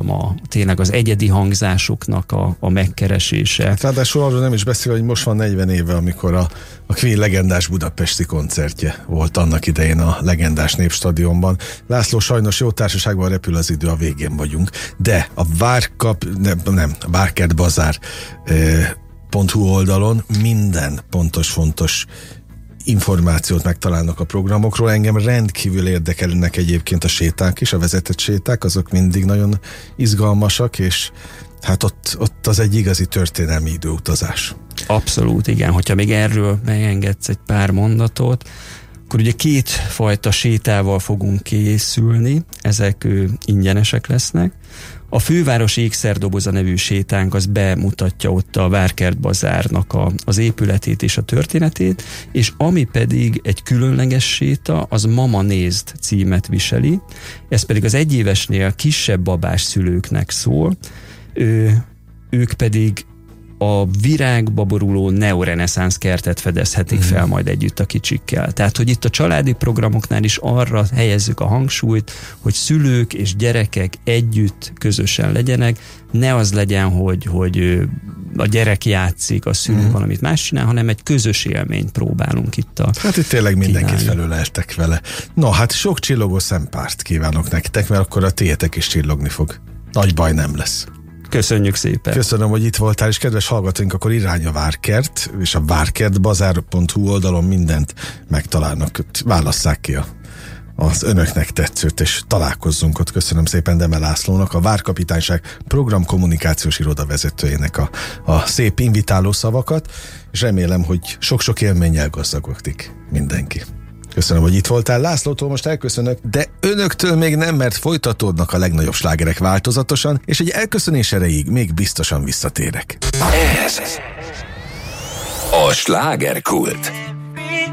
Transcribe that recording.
tényleg az egyedi hangzásoknak a megkeresése. Ráadásul arról nem is beszél, hogy most van 40 éve, amikor a Queen legendás budapesti koncertje volt annak idején a legendás Népstadionban. László, sajnos jó társaságban repül az idő, a végén vagyunk, de a várkertbazár.hu oldalon minden fontos információt megtalálnak a programokról. Engem rendkívül érdekelnek egyébként a séták is, a vezetett séták, azok mindig nagyon izgalmasak, és hát ott az egy igazi történelmi időutazás. Abszolút, igen. Hogyha még erről megengedsz egy pár mondatot, akkor ugye 2 fajta sétával fogunk készülni, ezek ingyenesek lesznek. A Főváros ékszerdoboza nevű sétánk az bemutatja ott a Várkertbazárnak az épületét és a történetét, és ami pedig egy különleges séta, az Mama Nézd címet viseli, ez pedig az 1 évesnél kisebb babás szülőknek szól, ők pedig a virágba boruló neoreneszánsz kertet fedezhetik fel majd együtt a kicsikkel. Tehát, hogy itt a családi programoknál is arra helyezzük a hangsúlyt, hogy szülők és gyerekek együtt közösen legyenek, ne az legyen, hogy a gyerek játszik, a szülő valamit más csinál, hanem egy közös élményt próbálunk itt Hát itt tényleg mindenkit felöleltek vele. No, hát sok csillogó szempárt kívánok nektek, mert akkor a tiétek is csillogni fog. Nagy baj nem lesz. Köszönjük szépen. Köszönöm, hogy itt voltál, és kedves hallgatóink, akkor irány a Várkert, és a várkertbazár.hu oldalon mindent megtalálnak. Válasszák ki az önöknek tetszőt, és találkozzunk ott. Köszönöm szépen Deme Lászlónak, a Várkapitányság programkommunikációs iroda vezetőjének a szép invitáló szavakat, és remélem, hogy sok-sok élménnyel gazdagodik mindenki. Köszönöm, hogy itt voltál. Lászlótól most elköszönök, de önöktől még nem, mert folytatódnak a legnagyobb slágerek változatosan, és egy elköszönés erejéig még biztosan visszatérek. Ez a Slágerkult.